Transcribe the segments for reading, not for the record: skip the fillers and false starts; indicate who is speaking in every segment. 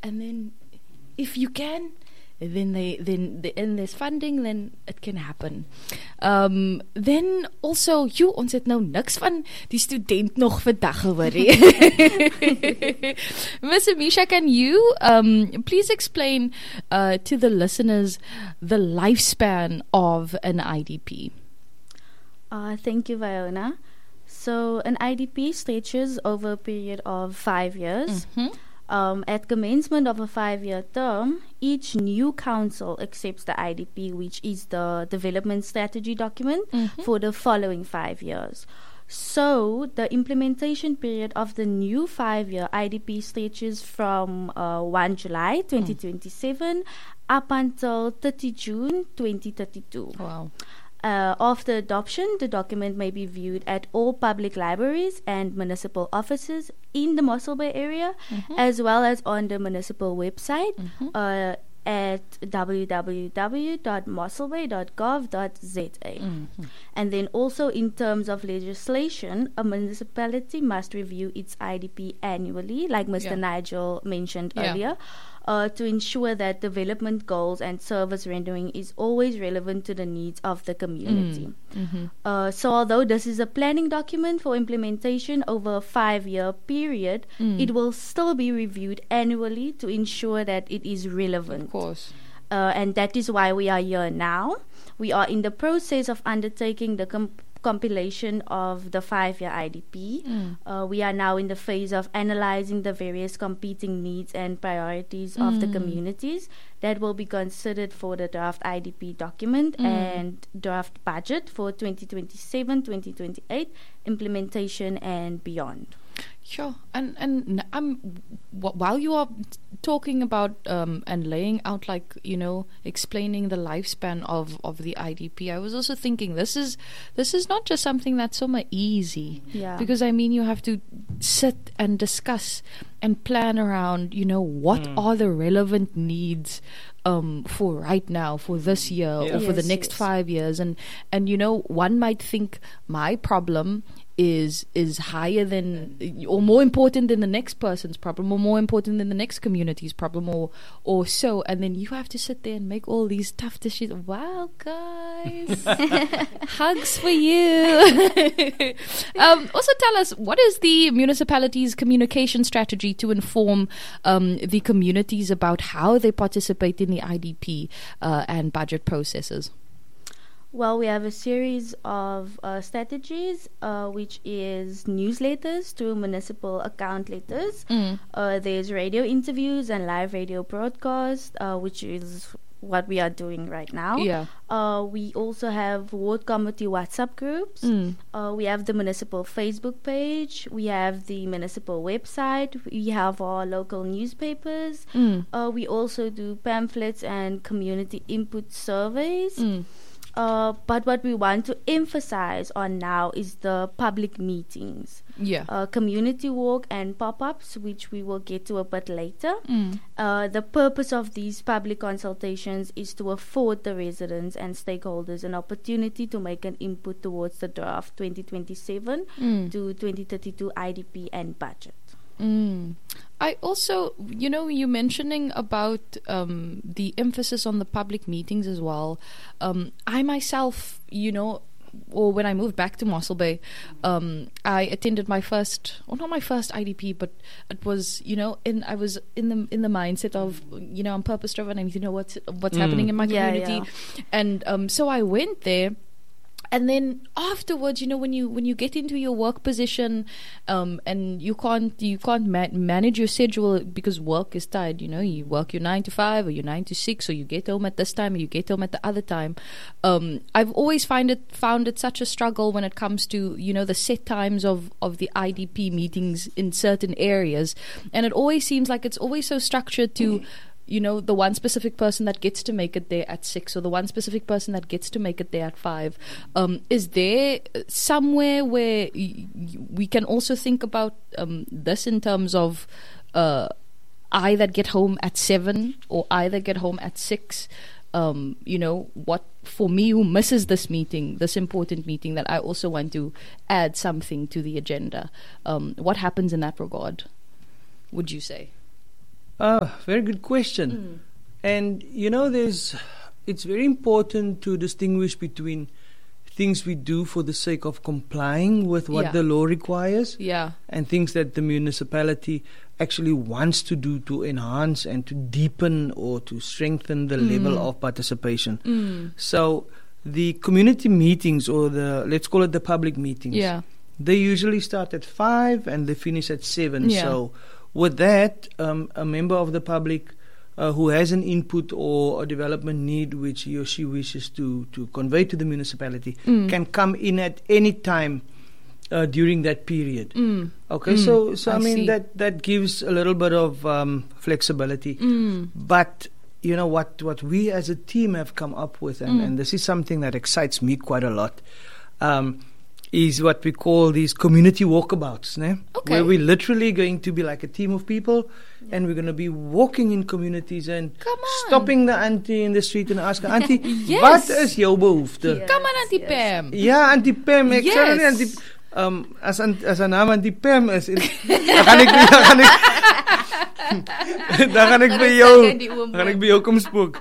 Speaker 1: and then if you can, then and there's funding, then it can happen. Then also, ons het nou niks van die student nog vandag gehoor. Miss Amisha, can you please explain to the listeners the lifespan of an IDP?
Speaker 2: Thank you, Viona. So an IDP stretches over a period of 5 years. At commencement of a 5-year term, each new council accepts the IDP, which is the development strategy document for the following 5 years. So the implementation period of the new 5-year IDP stretches from 1 July 2027 up until 30 June 2032.
Speaker 1: Wow.
Speaker 2: After adoption, the document may be viewed at all public libraries and municipal offices in the Mossel Bay area, as well as on the municipal website at www.mosselbay.gov.za. And then also in terms of legislation, a municipality must review its IDP annually, like Mr. Nigel mentioned earlier, to ensure that development goals and service rendering is always relevant to the needs of the community. So although this is a planning document for implementation over a 5-year period, it will still be reviewed annually to ensure that it is relevant.
Speaker 1: Of course.
Speaker 2: And that is why we are here now. We are in the process of undertaking the compilation of the 5-year IDP. We are now in the phase of analyzing the various competing needs and priorities of the communities that will be considered for the draft IDP document and draft budget for 2027-2028 implementation and beyond.
Speaker 1: Sure. And while you are talking about and laying out, like, explaining the lifespan of the IDP, I was also thinking this is not just something that's so much easy.
Speaker 2: Yeah.
Speaker 1: Because you have to sit and discuss and plan around, what are the relevant needs for right now, for this year, or for the next 5 years, and one might think my problem is higher than or more important than the next person's problem, or more important than the next community's problem, or so, and then you have to sit there and make all these tough decisions. Wow, guys. Hugs for you. Also tell us, what is the municipality's communication strategy to inform the communities about how they participate in the IDP and budget processes?
Speaker 2: Well, we have a series of strategies, which is newsletters through municipal account letters. There's radio interviews and live radio broadcasts, which is what we are doing right now.
Speaker 1: Yeah.
Speaker 2: We also have ward committee WhatsApp groups. We have the municipal Facebook page. We have the municipal website. We have our local newspapers. We also do pamphlets and community input surveys. But what we want to emphasize on now is the public meetings. Community walk and pop-ups, which we will get to a bit later. The purpose of these public consultations is to afford the residents and stakeholders an opportunity to make an input towards the draft 2027 to 2032 IDP and budget.
Speaker 1: I also, you mentioning about the emphasis on the public meetings as well. I myself, or when I moved back to Mossel Bay, I attended my first, or not my first IDP, but it was, I was in the mindset of, I'm purpose driven. I need to know what's happening in my community, and so I went there. And then afterwards, when you get into your work position, and you can't manage your schedule because work is tied. You work your 9 to 5 or your 9 to 6, or you get home at this time or you get home at the other time. I've always found it such a struggle when it comes to the set times of the IDP meetings in certain areas, and it always seems like it's always so structured to. The one specific person that gets to make it there at 6, or the one specific person that gets to make it there at 5. Is there somewhere where we can also think about this in terms of I that get home at 7 or I that get home at 6? What for me who misses this meeting, this important meeting that I also want to add something to the agenda? What happens in that regard, would you say?
Speaker 3: Very good question. And it's very important to distinguish between things we do for the sake of complying with what the law requires, and things that the municipality actually wants to do to enhance and to deepen or to strengthen the level of participation. So the community meetings, or let's call it the public meetings, they usually start at 5 and they finish at 7. So with that, a member of the public who has an input or a development need which he or she wishes to convey to the municipality can come in at any time during that period. Okay, so I mean that gives a little bit of flexibility. But what we as a team have come up with, and this is something that excites me quite a lot, is what we call these community walkabouts, where we're literally going to be like a team of people, and we're going to be walking in communities and stopping the auntie in the street and asking, Auntie, wat is jou behoefte?
Speaker 1: Come on, Auntie Pam.
Speaker 3: Ja, Auntie Pam, ek sê nie Auntie as 'n naam Auntie Pam is, dan gaan ek by jou kom spook.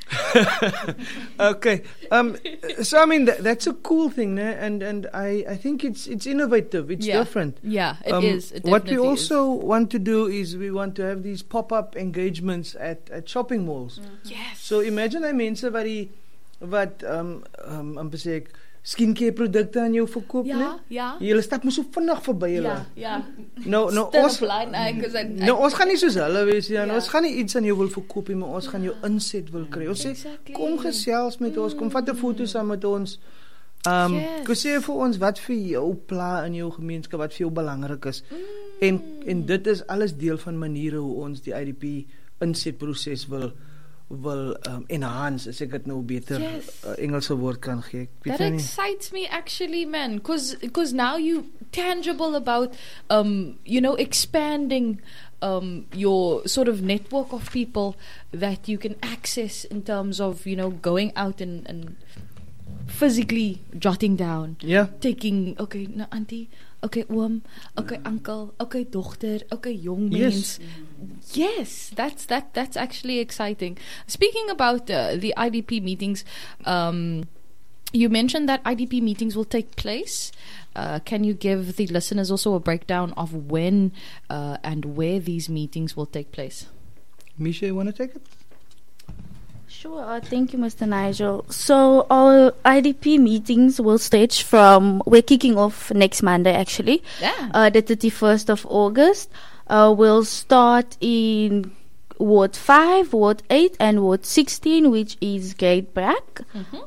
Speaker 3: Okay. So I mean that's a cool thing, and I think it's innovative. It's different.
Speaker 1: Yeah, it is. It
Speaker 3: what we also want to do is we want to have these pop-up engagements at shopping malls.
Speaker 1: Yes.
Speaker 3: So imagine mense wat amper sê ek skincare produkte aan jou verkoop, Julle stap mos so vinnig verby hulle. Nou ons gaan nie soos hulle wees nie. Ons gaan nie iets aan jou wil verkoop nie, maar ons gaan jou inset wil kry. Ons sê kom gesels met ons, kom vat 'n foto saam met ons. Kom sê vir ons wat vir jou pla in jou gemeenskap, wat vir jou belangrik is. En dit is alles deel van maniere hoe ons die IDP insetproses wil enhance, as ek dit nou beter Engelse woord kan gee.
Speaker 1: That excites me actually, man, because now you tangible about expanding your sort of network of people that you can access in terms of going out and physically jotting down, taking auntie, okay oom, okay uncle, okay dochter, okay young mens. Yes, that's actually exciting. Speaking about the IDP meetings, you mentioned that IDP meetings will take place. Can you give the listeners also a breakdown of when and where these meetings will take place?
Speaker 3: Misha, you want to take it?
Speaker 2: Sure, thank you, Mr. Nigel. So our IDP meetings will stage we're kicking off next Monday actually, the 31st of August. We'll start in Ward 5, Ward 8 and Ward 16, which is Great Brack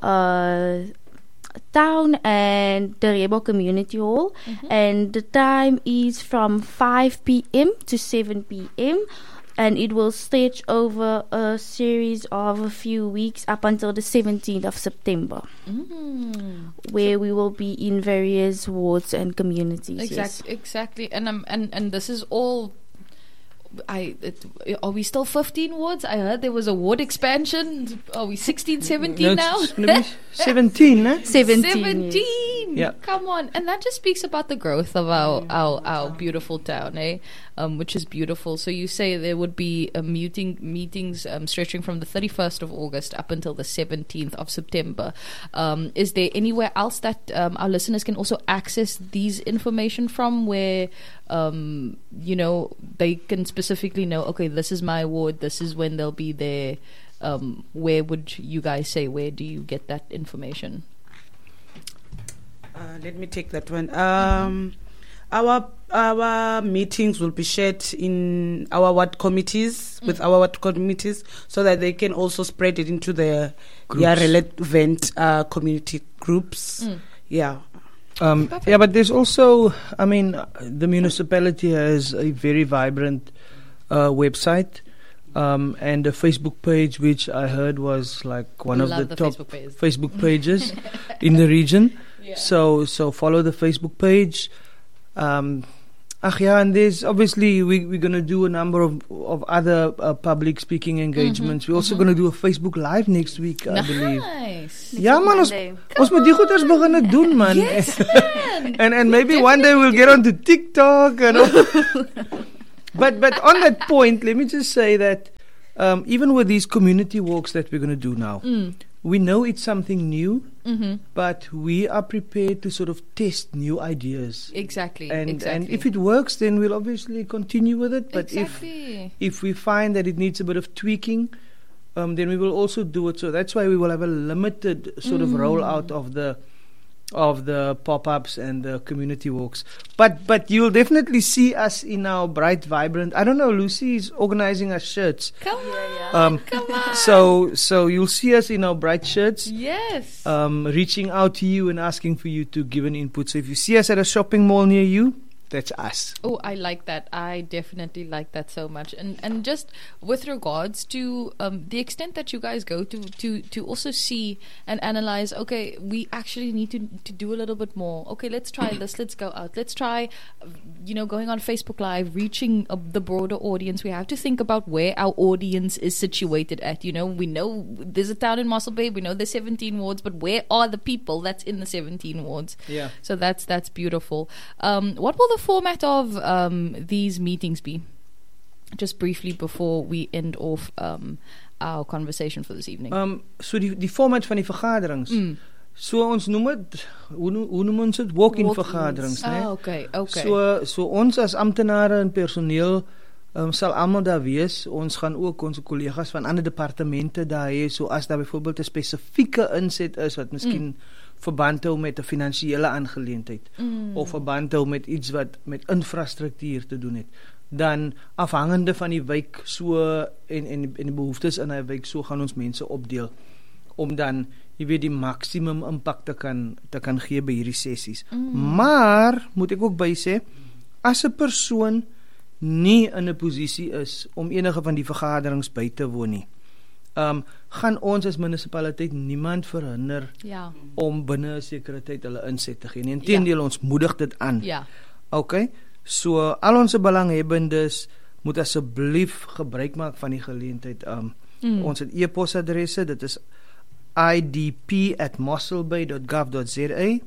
Speaker 2: Town and the Rebo Community Hall. And the time is from 5 p.m. to 7 p.m. and it will stage over a series of a few weeks up until the 17th of September, where we will be in various wards and communities.
Speaker 1: Exactly. And this is all. Are we still 15 wards? I heard there was a ward expansion. Are we 16, 17 now?
Speaker 3: 17, eh?
Speaker 1: 17. Yeah. Come on. And that just speaks about the growth of our beautiful town, which is beautiful. So you say there would be meetings stretching from the 31st of August up until the 17th of September. Is there anywhere else that our listeners can also access these information from, where they can specifically know, okay, this is my ward, this is when they'll be there? Where would you guys say, where do you get that information?
Speaker 4: Let me take that one. Our meetings will be shared in our ward committees, with our ward committees, so that they can also spread it into the relevant community groups.
Speaker 3: But there's also, the municipality has a very vibrant website and a Facebook page, which I heard was like one of the top Facebook pages in the region. So follow the Facebook page. And there's obviously we're going to do a number of other public speaking engagements. We're also going to do a Facebook Live next week, I believe. Ja man, ons moet die goeders begin doen, man.
Speaker 1: Yes, man.
Speaker 3: and maybe one day we'll get onto TikTok and all. But on that point, let me just say that even with these community walks that we're going to do now, we know it's something new, but we are prepared to sort of test new ideas.
Speaker 1: Exactly.
Speaker 3: And if it works, then we'll obviously continue with it. But if we find that it needs a bit of tweaking, then we will also do it. So that's why we will have a limited sort of rollout of the pop-ups and the community walks. But you'll definitely see us in our bright, vibrant. I don't know, Lucy is organizing our shirts.
Speaker 1: Come on.
Speaker 3: So you'll see us in our bright shirts.
Speaker 1: Yes.
Speaker 3: Reaching out to you and asking for you to give an input. So if you see us at a shopping mall near you, that's us.
Speaker 1: Oh, I like that. I definitely like that so much. And just with regards to the extent that you guys go to also see and analyze, okay, we actually need to do a little bit more. Okay, let's try this. Let's go out. Let's try, going on Facebook Live, reaching the broader audience. We have to think about where our audience is situated at. We know there's a town in Mossel Bay. We know there's 17 wards, but where are the people that's in the 17 wards?
Speaker 3: Yeah.
Speaker 1: So that's beautiful. What will the format of these meetings be? Just briefly before we end off our conversation for this evening.
Speaker 3: So die format van die vergaderings. So ons noem dit, hoe noem ons dit? Walk-in vergaderings, né?
Speaker 1: Okay.
Speaker 3: So ons as amptenare en personeel sal almal daar wees. Ons gaan ook ons kollegas van ander departemente daar hê. So as daar byvoorbeeld 'n spesifieke inset is wat miskien verband hou met 'n finansiële aangeleentheid of verband hou met iets wat met infrastruktuur te doen het, dan afhangende van die wijk en die behoeftes in 'n wijk, so gaan ons mense opdeel om dan die maksimum impak te kan gee by hierdie sessies. Maar moet ek ook by sê, as 'n persoon nie in 'n posisie is om enige van die vergaderings by te woon nie, gaan ons as munisipaliteit niemand verhinder om binne 'n sekere tyd hulle inset te gee nie. Inteendeel, ons moedig dit aan.
Speaker 1: Ja.
Speaker 3: Okay? So al ons belanghebbendes moet asseblief gebruik maak van die geleentheid. Ons het e-posadresse, dit is idp@mosselbay.gov.za.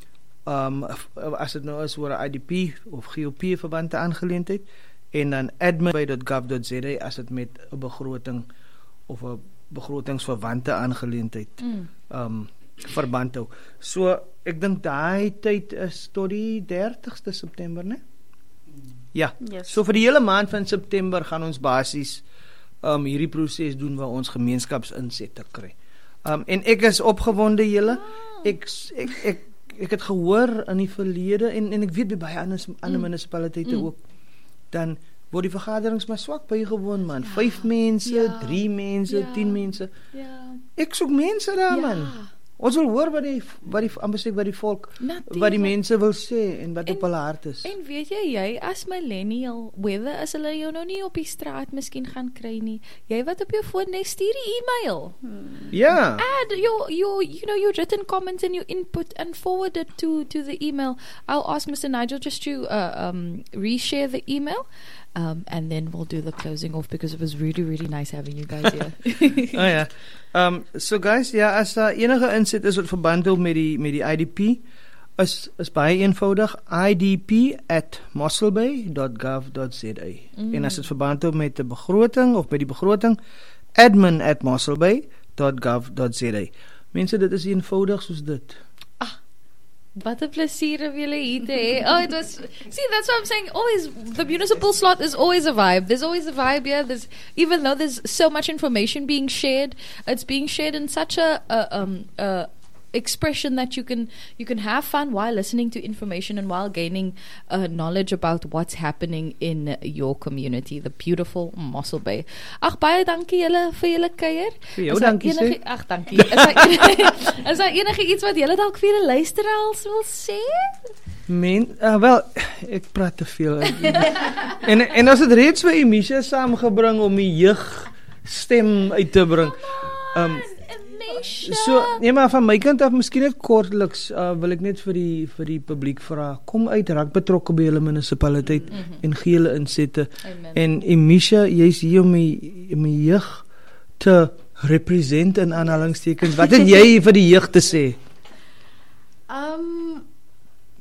Speaker 3: As dit nou is oor 'n IDP of GOP verbande aangeleentheid, en dan admin@gov.za as dit met 'n begroting of 'n begrotingsverwante aangeleentheid verband hou. So ek dink daai tyd is tot die 30ste September, né? Ja.
Speaker 2: Yes.
Speaker 3: So vir die hele maand van September gaan ons basies hierdie proses doen waar ons gemeenskapsinsette kry. En ek is opgewonde julle. Ek het gehoor in die verlede en ek weet by baie ander munisipaliteite ook, dan word die vergaderings maar swak bygewoon, man. 5 mense, 3 mense, 10 mense.
Speaker 1: Ja.
Speaker 3: Ek soek mense daar, man. Ons wil hoor wat die volk, wat die mense wil sê en wat op hulle hart is.
Speaker 1: En weet jy as millennial, whether as hulle jou nou nie op die straat miskien gaan kry nie, jy wat op jou foon net stuur die e-mail.
Speaker 3: Ja.
Speaker 1: Add your written comments and your input and forward it to the email. I'll ask Mr. Nigel just to reshare the email. And then we'll do the closing off because it was really, really nice having you guys here.
Speaker 3: So guys, as daar enige inset is wat verband hou met die IDP, is baie eenvoudig, idp@mosselbay.gov.za. En as dit verband hou met 'n begroting of met die begroting, admin@mosselbay.gov.za. Mense, dit is eenvoudig soos dit.
Speaker 1: Wat 'n plesier om julle hier te hê. That's what I'm saying. Always, the municipal slot is always a vibe. There's always a vibe here. Even though there's so much information being shared, it's being shared in such a expression that you can have fun while listening to information and while gaining knowledge about what's happening in your community, the beautiful Mossel Bay. Ag, baie dankie julle vir julle kuier.
Speaker 3: Vir jou dankie sê.
Speaker 1: Ag, dankie. Is daar enige iets wat julle dalk vir julle luisteraars wil sê?
Speaker 3: Wel, ek praat te veel. en as dit reeds vir Emisha saamgebring om die jeug stem uit te bring. So, maar van my kant af, miskien net kortliks, wil ek net vir die publiek vra, kom uit, raak betrokke by julle munisipaliteit en gee julle insette.
Speaker 1: Amen.
Speaker 3: En Emisha, jy's hier om die jeug te represent in aanhalingstekens. Wat het jy vir die jeug te sê?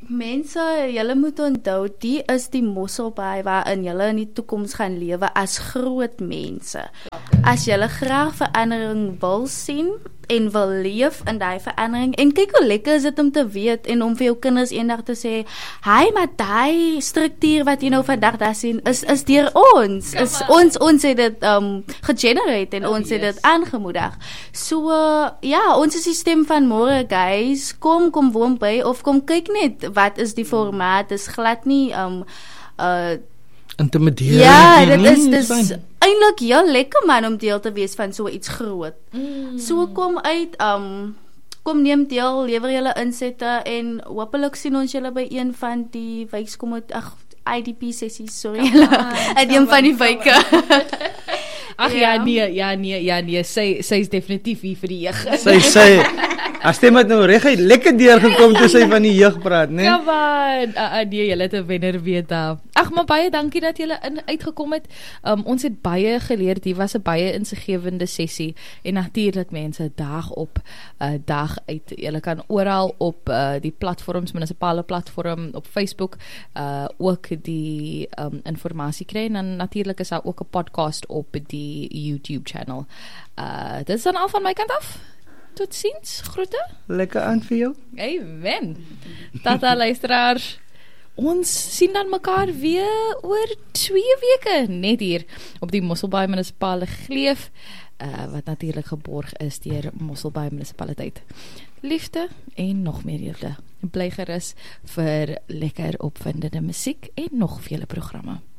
Speaker 2: Mense, julle moet onthou, die is die Mosselbaai waarin julle in die toekoms gaan lewe as groot mense. As julle graag verandering wil sien en wil leef in daai verandering, en kyk hoe lekker is dit om te weet en om vir jou kinders eendag te sê, hy, maar daai struktuur wat jy nou vandag daar sien, is deur ons. Is ons het dit gegenerate en ons het dit aangemoedig. So, ja, ons is die stem van môre, guys. Kom woon by, of kom kyk net, wat is die formaat, dis glad nie
Speaker 3: intimiderend.
Speaker 2: Ja, dit is eintlik heel lekker man om deel te wees van so iets groot. So kom uit, kom neem deel, lewer julle insette en hopelik sien ons julle by een van die IDP sessies, sorry, uit een van die wyke.
Speaker 1: Ag nee, sy is definitief hier vir die jeug.
Speaker 3: Sy haar stem het nou reguit lekker deurgekom toe sy van die jeug praat, né?
Speaker 1: Ja man, nee, julle het 'n wenner weet daar. Ag, maar baie dankie dat julle uitgekom het. Ons het baie geleer, hier was 'n baie insiggewende sessie en natuurlik mense dag op, dag uit. Julle kan oral op die platforms, munisipale platform op Facebook ook die informasie kry en dan natuurlik is daar ook 'n podcast op die YouTube channel. Dit is dan al van my kant af. Tot ziens, groete.
Speaker 3: Lekker aan vir jou.
Speaker 1: Amen. Tata luisteraars, ons sien dan mekaar weer oor 2 weke, net hier op die Mosselbaai Munisipale Gleuf, wat natuurlik geborg is deur Mosselbaai Munisipaliteit. Liefde en nog meer liefde. Bly gerus vir lekker opwindende musiek en nog vele programme.